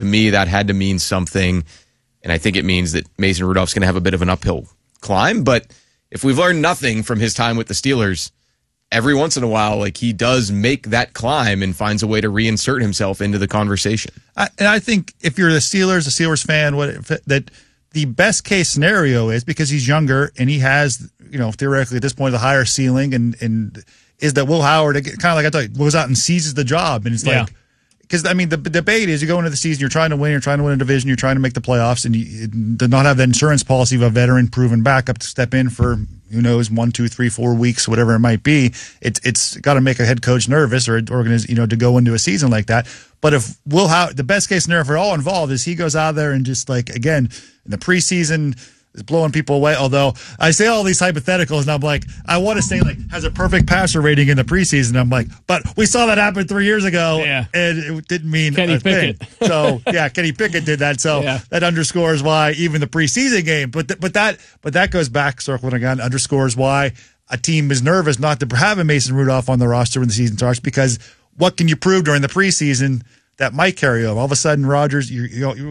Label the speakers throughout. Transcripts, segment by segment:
Speaker 1: To me, that had to mean something, and I think it means that Mason Rudolph's going to have a bit of an uphill climb. But if we've learned nothing from his time with the Steelers, every once in a while, like, he does make that climb and finds a way to reinsert himself into the conversation.
Speaker 2: And I think if you're a Steelers fan, that the best case scenario is, because he's younger and he has, theoretically at this point, the higher ceiling, and is that Will Howard, kind of like I thought, goes out and seizes the job. And it's like, because, I mean, the debate is, you go into the season, you're trying to win a division, you're trying to make the playoffs, and you do not have that insurance policy of a veteran proven backup to step in for, who knows, 1, 2, 3, 4 weeks, whatever it might be. It's got to make a head coach nervous, or to go into a season like that. But if Will Howard, the best case scenario for all involved is he goes out there and just, like, again, in the preseason, is blowing people away. Although I say all these hypotheticals, and I'm like, I want to say, like, has a perfect passer rating in the preseason. I'm like, but we saw that happen 3 years ago, and it didn't mean
Speaker 3: Kenny Pickett.
Speaker 2: So Kenny Pickett did that. So that underscores why even the preseason game. But that goes back, circling again, underscores why a team is nervous not to have a Mason Rudolph on the roster when the season starts, because what can you prove during the preseason that might carry over? All of a sudden, Rodgers, you're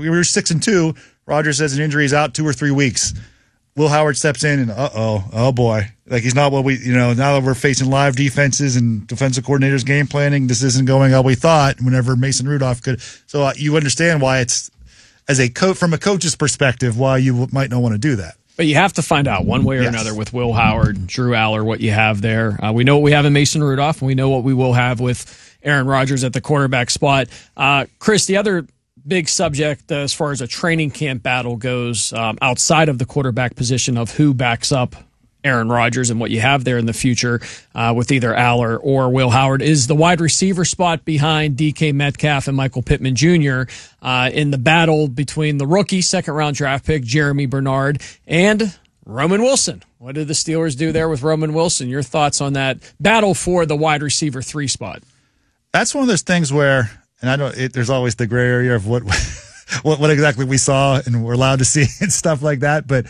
Speaker 2: 6-2. Rodgers says an injury is out 2 or 3 weeks. Will Howard steps in and oh boy, like, he's not what we, now that we're facing live defenses and defensive coordinators game planning, this isn't going how we thought. Whenever Mason Rudolph could, so you understand why it's, as a coach, from a coach's perspective, why you might not want to do that.
Speaker 3: But you have to find out one way or another with Will Howard, Drew Aller, what you have there. We know what we have in Mason Rudolph, and we know what we will have with Aaron Rodgers at the quarterback spot. Chris, the other big subject as far as a training camp battle goes, outside of the quarterback position, of who backs up Aaron Rodgers and what you have there in the future with either Aller or Will Howard, is the wide receiver spot behind DK Metcalf and Michael Pittman Jr. In the battle between the rookie second-round draft pick Jeremy Bernard and Roman Wilson. What did the Steelers do there with Roman Wilson? Your thoughts on that battle for the wide receiver 3 spot?
Speaker 2: That's one of those things where, and I know there's always the gray area of what exactly we saw and we're allowed to see and stuff like that. But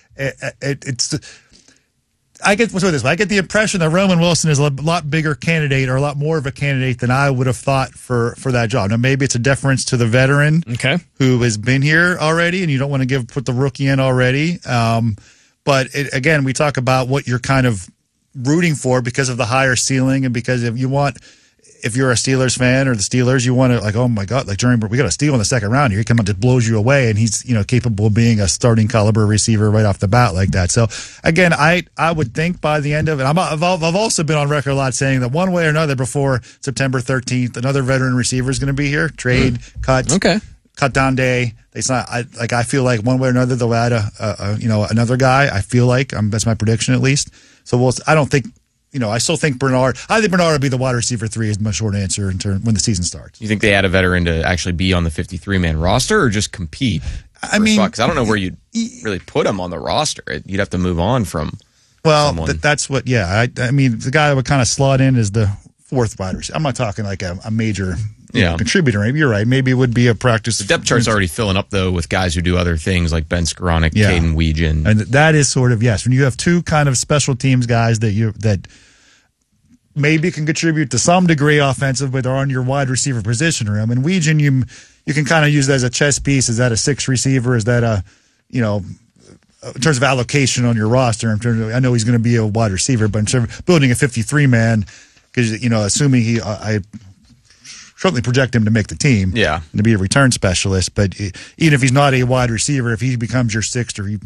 Speaker 2: it's, I get the impression that Roman Wilson is a lot bigger candidate, or a lot more of a candidate than I would have thought for that job. Now, maybe it's a deference to the veteran who has been here already, and you don't want to put the rookie in already. But again, we talk about what you're kind of rooting for because of the higher ceiling, and because if you're a Steelers fan or the Steelers, you want to, like, oh my God, like, Jeremy, we got a steal in the second round here. He comes out, just blows you away, and he's, capable of being a starting caliber receiver right off the bat like that. So again, I would think by the end of it, I've also been on record a lot saying that one way or another before September 13th, another veteran receiver is going to be here. Trade, cut down day. I feel like one way or another they'll add another guy. I feel like that's my prediction at least. So I don't think. I still think Bernard. I think Bernard will be the wide receiver 3. Is my short answer when the season starts. You
Speaker 1: think they add a veteran to actually be on the 53-man roster, or just compete? I mean, because I don't know where you'd really put him on the roster. You'd have to move on from.
Speaker 2: Well, that's what. Yeah, I mean, the guy that would kind of slot in is the 4th wide receiver. I'm not talking like a major contributor. Maybe you're right. Maybe it would be a practice.
Speaker 1: The depth chart's already filling up, though, with guys who do other things like Ben Skoranek, Caden Weegan.
Speaker 2: And that is sort of, yes, when you have 2 kind of special teams guys that maybe can contribute to some degree offensive, but are on your wide receiver position room. And Weegan, you can kind of use that as a chess piece. Is that a 6 receiver? Is that in terms of allocation on your roster, I know he's going to be a wide receiver, but in terms of building a 53-man, because, assuming I certainly project him to make the team, and to be a return specialist. But even if he's not a wide receiver, if he becomes your 6th or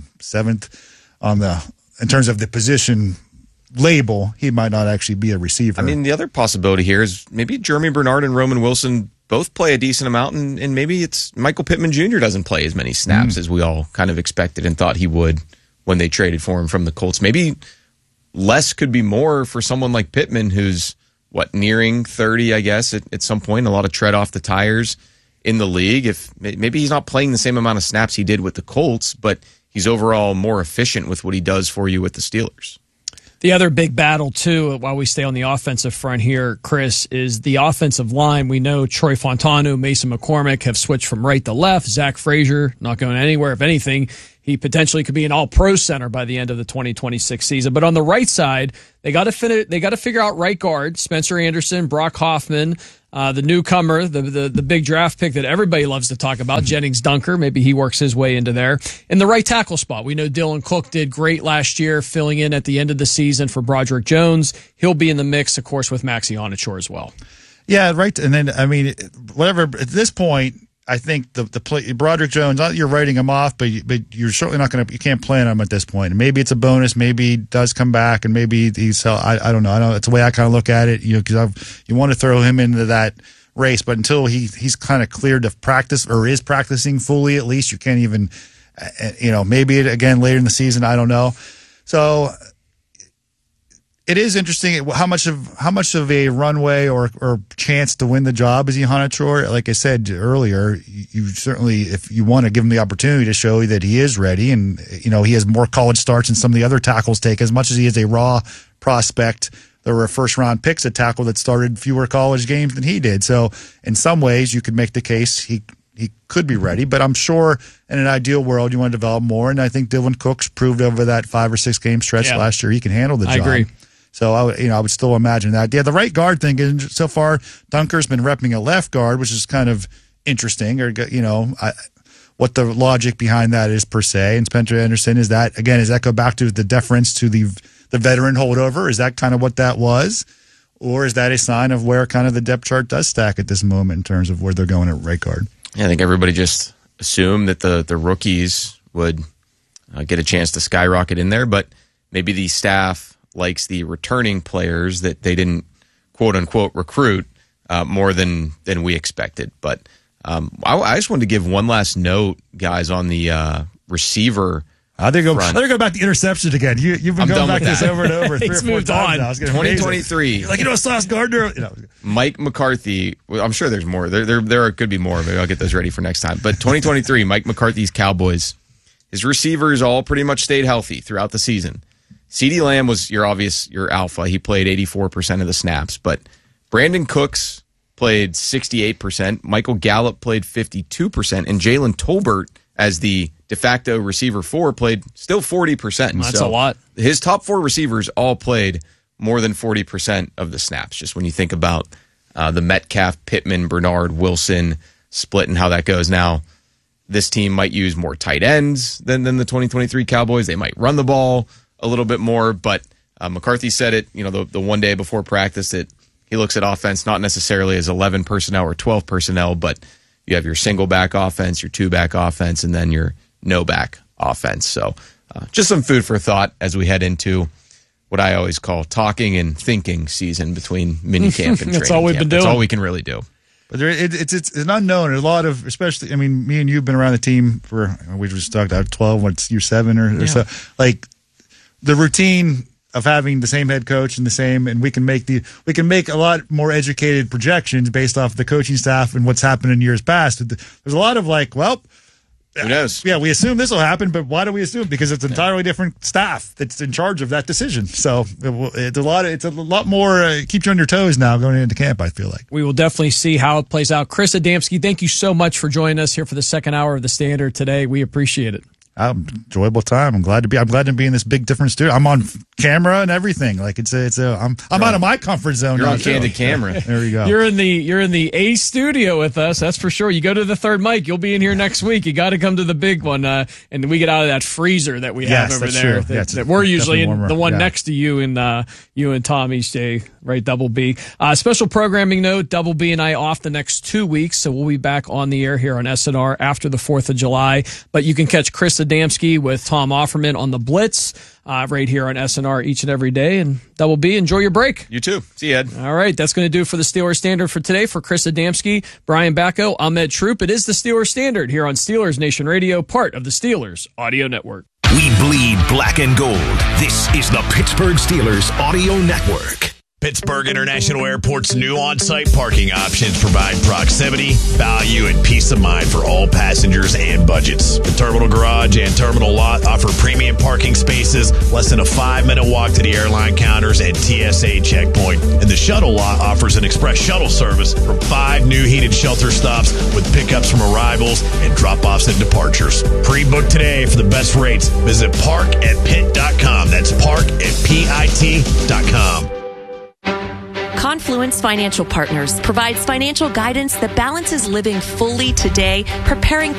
Speaker 2: 7th in terms of the position label, he might not actually be a receiver.
Speaker 1: I mean, the other possibility here is maybe Jeremy Bernard and Roman Wilson both play a decent amount, and maybe it's Michael Pittman Jr. doesn't play as many snaps as we all kind of expected and thought he would when they traded for him from the Colts. Maybe less could be more for someone like Pittman, who's, nearing 30, I guess, at some point. A lot of tread off the tires in the league. If maybe he's not playing the same amount of snaps he did with the Colts, but he's overall more efficient with what he does for you with the Steelers.
Speaker 3: The other big battle, too, while we stay on the offensive front here, Chris, is the offensive line. We know Troy Fontanu, Mason McCormick have switched from right to left. Zach Frazier not going anywhere. If anything, he potentially could be an all-pro center by the end of the 2026 season. But on the right side, they got to figure out right guard. Spencer Anderson, Brock Hoffman, the newcomer, the big draft pick that everybody loves to talk about, Jennings Dunker. Maybe he works his way into there. In the right tackle spot, we know Dylan Cook did great last year, filling in at the end of the season for Broderick Jones. He'll be in the mix, of course, with Maxi Onachor as well.
Speaker 2: Yeah, right. And then, I mean, whatever, at this point, I think the play, Broderick Jones, not you're writing him off, but you're certainly not going to, you can't plan on him at this point. And maybe it's a bonus, maybe he does come back, and maybe he's, I don't know. It's the way I kind of look at it, because you want to throw him into that race, but until he's kind of cleared to practice or is practicing fully, at least you can't even, maybe again later in the season, I don't know. So it is interesting how much of a runway or chance to win the job is Onachor. Like I said earlier, you certainly, if you want to give him the opportunity to show that he is ready, and he has more college starts than some of the other tackles take, as much as he is a raw prospect. There were first round picks at tackle that started fewer college games than he did. So in some ways, you could make the case he could be ready, but I'm sure in an ideal world you want to develop more. And I think Dylan Cook's proved over that 5 or 6 game stretch last year he can handle the job.
Speaker 3: I agree.
Speaker 2: So I would still imagine that. Yeah, the right guard thing is, so far Dunker's been repping a left guard, which is kind of interesting. Or what the logic behind that is per se. And Spencer Anderson, does that go back to the deference to the veteran holdover? Is that kind of what that was, or is that a sign of where kind of the depth chart does stack at this moment in terms of where they're going at right guard?
Speaker 1: Yeah, I think everybody just assumed that the rookies would get a chance to skyrocket in there, but maybe the staff likes the returning players that they didn't quote unquote recruit more than we expected. But I just wanted to give one last note, guys, on the receiver.
Speaker 2: They're going back to interceptions again. You've been going back to this over and over 3 or 4 times now.
Speaker 1: 2023.
Speaker 2: Sauce Gardner.
Speaker 1: Mike McCarthy. Well, I'm sure there's more. There could be more. Maybe I'll get those ready for next time. But 2023, Mike McCarthy's Cowboys. His receivers all pretty much stayed healthy throughout the season. CeeDee Lamb was your alpha. He played 84% of the snaps. But Brandon Cooks played 68%. Michael Gallup played 52%. And Jalen Tolbert, as the de facto receiver 4, played still 40%.
Speaker 3: That's a lot.
Speaker 1: His top 4 receivers all played more than 40% of the snaps. Just when you think about the Metcalf, Pittman, Bernard, Wilson split and how that goes. Now, this team might use more tight ends than the 2023 Cowboys. They might run the ball a little bit more, but McCarthy said it, the one day before practice, that he looks at offense not necessarily as 11 personnel or 12 personnel, but you have your single back offense, your 2-back offense, and then your no back offense. So just some food for thought as we head into what I always call talking and thinking season between minicamp and
Speaker 3: That's all we've been doing.
Speaker 1: That's all we can really do.
Speaker 2: But it's an unknown. There's a lot of, especially, me and you have been around the team for, we just talked about 12, what's year 7 or so. Like, the routine of having the same head coach and we can make a lot more educated projections based off the coaching staff and what's happened in years past. There's a lot of
Speaker 1: who knows?
Speaker 2: Yeah, we assume this will happen, but why do we assume? Because it's entirely different staff that's in charge of that decision. So it's a lot more keeps you on your toes now going into camp, I feel like.
Speaker 3: We will definitely see how it plays out. Chris Adamski, thank you so much for joining us here for the second hour of the Standard today. We appreciate it.
Speaker 2: Enjoyable time. I'm glad to be in this big different studio. I'm on camera and everything. Like I'm out of my comfort zone.
Speaker 1: You're on candid camera.
Speaker 2: There we go.
Speaker 3: You're in the A studio with us. That's for sure. You go to the third mic, you'll be in here next week. You got to come to the big one, and we get out of that freezer that we have over there. That we're usually in the one next to you and Tom each day, right? Double B. Special programming note: Double B and I off the next 2 weeks, so we'll be back on the air here on SNR after the 4th of July. But you can catch Chris Adamski with Tom Offerman on the Blitz right here on SNR each and every day. And Double B, enjoy your break.
Speaker 1: You too. See you, Ed.
Speaker 3: All right, that's going to do it for the Steelers Standard for today. For Chris Adamski, Brian Bacco, I'm Ed Troop. It is the Steelers Standard here on Steelers Nation Radio, part of the Steelers Audio Network.
Speaker 4: We bleed black and gold. This is the Pittsburgh Steelers Audio Network. Pittsburgh International Airport's new on-site parking options provide proximity, value, and peace of mind for all passengers and budgets. The Terminal Garage and Terminal Lot offer premium parking spaces, less than a 5-minute walk to the airline counters and TSA checkpoint. And the Shuttle Lot offers an express shuttle service from 5 new heated shelter stops with pickups from arrivals and drop-offs and departures. Pre-book today for the best rates. Visit park@pitt.com. That's park@pit.com.
Speaker 5: Confluence Financial Partners provides financial guidance that balances living fully today, preparing